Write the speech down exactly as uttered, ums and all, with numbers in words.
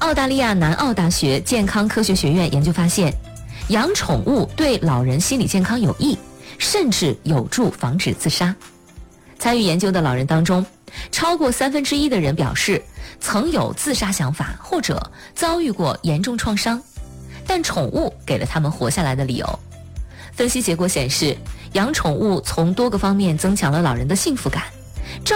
澳大利亚南澳大学健康科学学院研究发现，养宠物对老人心理健康有益，甚至有助防止自杀。参与研究的老人当中，超过三分之一的人表示曾有自杀想法或者遭遇过严重创伤，但宠物给了他们活下来的理由。分析结果显示，养宠物从多个方面增强了老人的幸福感。